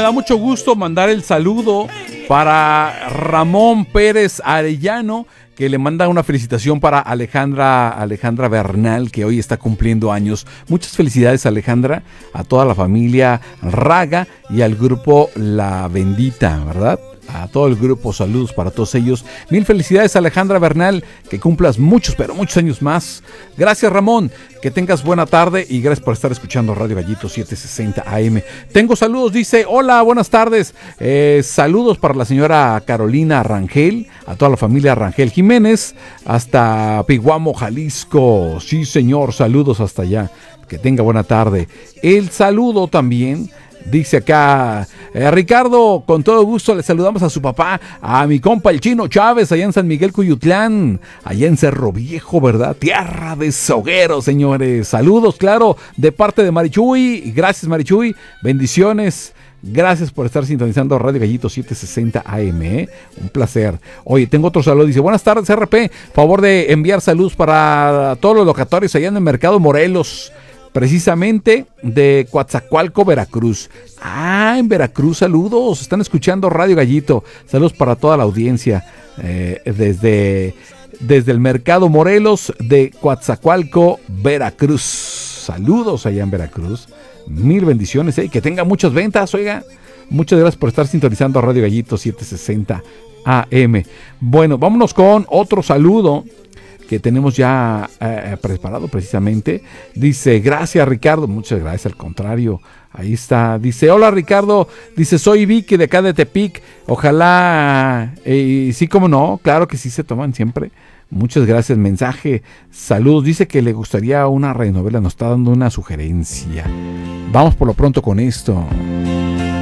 da mucho gusto mandar el saludo para Ramón Pérez Arellano, que le manda una felicitación para Alejandra Bernal, que hoy está cumpliendo años. Muchas felicidades, Alejandra, a toda la familia Raga y al grupo La Bendita, ¿verdad? A todo el grupo, saludos para todos ellos. Mil felicidades, Alejandra Bernal, que cumplas muchos, pero muchos años más. Gracias, Ramón, que tengas buena tarde y gracias por estar escuchando Radio Gallito 760 AM. Tengo saludos, dice, hola, buenas tardes. Saludos para la señora Carolina Rangel, a toda la familia Rangel Jiménez, hasta Piguamo, Jalisco. Sí, señor, saludos hasta allá. Que tenga buena tarde. El saludo también. Dice acá, Ricardo, con todo gusto le saludamos a su papá, a mi compa el Chino Chávez, allá en San Miguel Cuyutlán, allá en Cerro Viejo, ¿verdad? Tierra de Sogueros, señores. Saludos, claro, de parte de Marichuy. Gracias, Marichuy. Bendiciones. Gracias por estar sintonizando Radio Gallito 760 AM, un placer. Oye, tengo otro saludo, dice, buenas tardes, RP, favor de enviar saludos para todos los locatarios allá en el Mercado Morelos, precisamente de Coatzacoalco, Veracruz. En Veracruz, saludos, están escuchando Radio Gallito. Saludos para toda la audiencia desde el Mercado Morelos de Coatzacoalco, Veracruz. Saludos allá en Veracruz. Mil bendiciones, y que tenga muchas ventas, oiga. Muchas gracias por estar sintonizando a Radio Gallito 760 AM. Bueno, vámonos con otro saludo que tenemos ya preparado precisamente. Dice, gracias, Ricardo. Muchas gracias, al contrario. Ahí está. Dice, hola, Ricardo. Dice, soy Vicky de acá de Tepic. Ojalá, sí, como no, claro que sí se toman siempre. Muchas gracias, mensaje. Saludos. Dice que le gustaría una radionovela. Nos está dando una sugerencia. Vamos por lo pronto con esto.